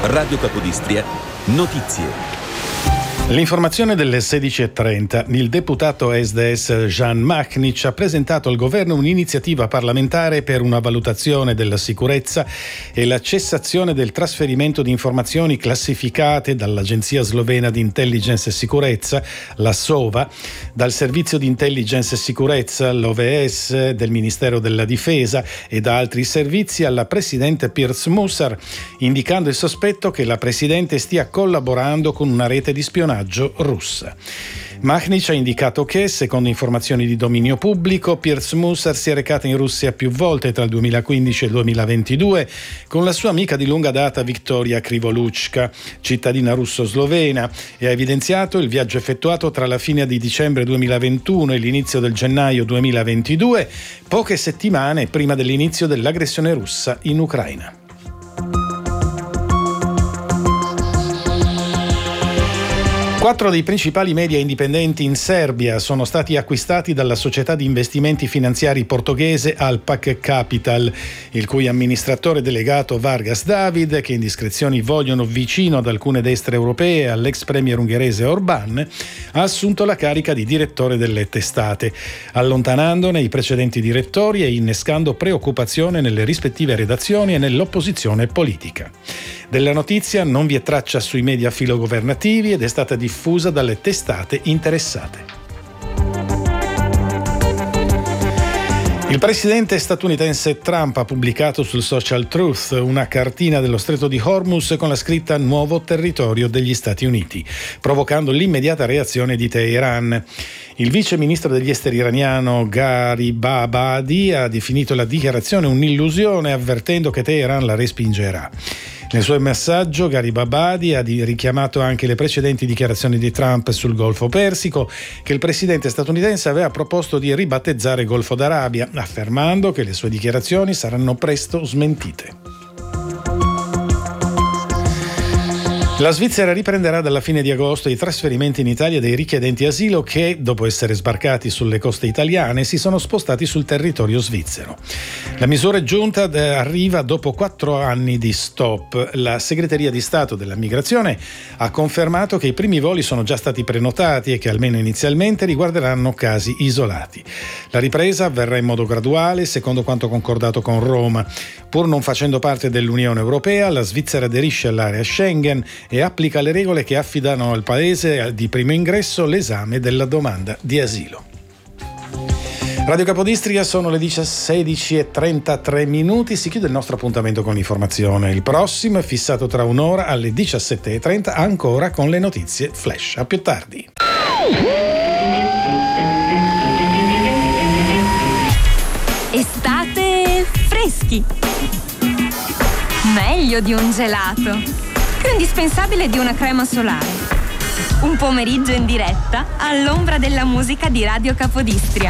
Radio Capodistria, notizie. L'informazione delle 16:30. Il deputato SDS Jan Machnic ha presentato al governo un'iniziativa parlamentare per una valutazione della sicurezza e la cessazione del trasferimento di informazioni classificate dall'Agenzia Slovena di Intelligence e Sicurezza, la SOVA, dal Servizio di Intelligence e Sicurezza, l'OVS, del Ministero della Difesa e da altri servizi alla presidente Piers Musar, indicando il sospetto che la presidente stia collaborando con una rete di spionaggio russa. Machnic ha indicato che, secondo informazioni di dominio pubblico, Piers Musar si è recata in Russia più volte tra il 2015 e il 2022 con la sua amica di lunga data Victoria Krivoluchka, cittadina russo-slovena, e ha evidenziato il viaggio effettuato tra la fine di dicembre 2021 e l'inizio del gennaio 2022, poche settimane prima dell'inizio dell'aggressione russa in Ucraina. 4 dei principali media indipendenti in Serbia sono stati acquistati dalla società di investimenti finanziari portoghese Alpac Capital, il cui amministratore delegato Vargas David, che indiscrezioni vogliono vicino ad alcune destre europee e all'ex premier ungherese Orbán, ha assunto la carica di direttore delle testate, allontanandone i precedenti direttori e innescando preoccupazione nelle rispettive redazioni e nell'opposizione politica. Della notizia non vi è traccia sui media filogovernativi ed è stata diffusa dalle testate interessate. Il presidente statunitense Trump ha pubblicato sul social Truth una cartina dello stretto di Hormuz con la scritta "Nuovo territorio degli Stati Uniti", provocando l'immediata reazione di Teheran. Il vice ministro degli esteri iraniano Gharibabadi ha definito la dichiarazione un'illusione, avvertendo che Teheran la respingerà. Nel suo messaggio Gharibabadi ha richiamato anche le precedenti dichiarazioni di Trump sul Golfo Persico, che il presidente statunitense aveva proposto di ribattezzare Golfo d'Arabia, affermando che le sue dichiarazioni saranno presto smentite. La Svizzera riprenderà dalla fine di agosto i trasferimenti in Italia dei richiedenti asilo che, dopo essere sbarcati sulle coste italiane, si sono spostati sul territorio svizzero. La misura è giunta arriva dopo 4 anni di stop. La Segreteria di Stato della Migrazione ha confermato che i primi voli sono già stati prenotati e che almeno inizialmente riguarderanno casi isolati. La ripresa avverrà in modo graduale, secondo quanto concordato con Roma. Pur non facendo parte dell'Unione Europea, la Svizzera aderisce all'area Schengen e applica le regole che affidano al paese di primo ingresso l'esame della domanda di asilo. Radio Capodistria, sono le 16:33. Si chiude il nostro appuntamento con l'informazione. Il prossimo è fissato tra un'ora alle 17:30, ancora con le notizie flash. A più tardi. Estate freschi. Meglio di un gelato. Più indispensabile di una crema solare. Un pomeriggio in diretta all'ombra della musica di Radio Capodistria.